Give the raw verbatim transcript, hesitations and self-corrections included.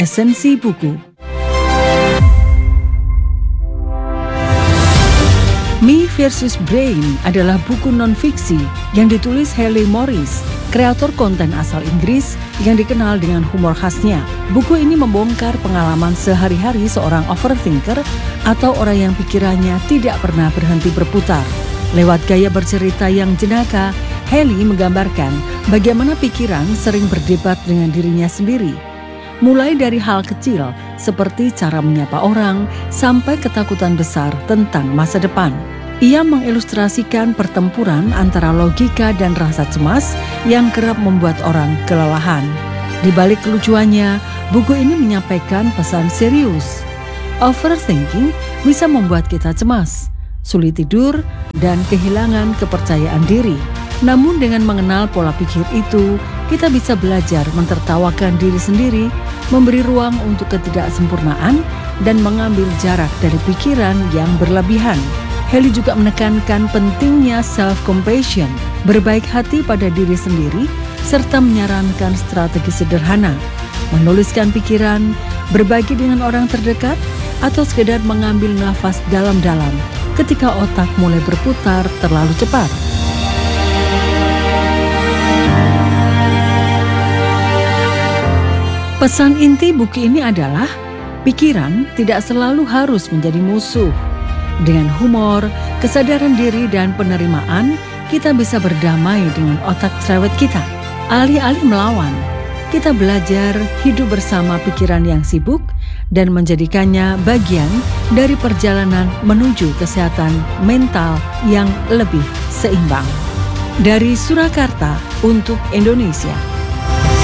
Esensi buku. Me versus. Brain adalah buku non-fiksi yang ditulis Haley Morris, kreator konten asal Inggris yang dikenal dengan humor khasnya. Buku ini membongkar pengalaman sehari-hari seorang overthinker atau orang yang pikirannya tidak pernah berhenti berputar. Lewat gaya bercerita yang jenaka, Haley menggambarkan bagaimana pikiran sering berdebat dengan dirinya sendiri. Mulai dari hal kecil seperti cara menyapa orang sampai ketakutan besar tentang masa depan. Ia mengilustrasikan pertempuran antara logika dan rasa cemas yang kerap membuat orang kelelahan. Di balik kelucuannya, buku ini menyampaikan pesan serius. Overthinking bisa membuat kita cemas, sulit tidur, dan kehilangan kepercayaan diri. Namun dengan mengenal pola pikir itu, kita bisa belajar mentertawakan diri sendiri, memberi ruang untuk ketidaksempurnaan, dan mengambil jarak dari pikiran yang berlebihan. Haley juga menekankan pentingnya self-compassion, berbaik hati pada diri sendiri, serta menyarankan strategi sederhana, menuliskan pikiran, berbagi dengan orang terdekat, atau sekedar mengambil nafas dalam-dalam ketika otak mulai berputar terlalu cepat. Pesan inti buku ini adalah, pikiran tidak selalu harus menjadi musuh. Dengan humor, kesadaran diri, dan penerimaan, kita bisa berdamai dengan otak cerewet kita. Alih-alih melawan, kita belajar hidup bersama pikiran yang sibuk dan menjadikannya bagian dari perjalanan menuju kesehatan mental yang lebih seimbang. Dari Surakarta untuk Indonesia.